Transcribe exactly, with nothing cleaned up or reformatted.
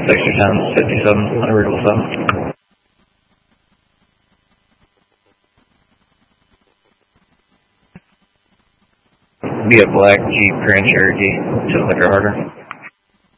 sixty times fifty-seven, original seven. Be a black Jeep Grand Cherokee, just like a harder.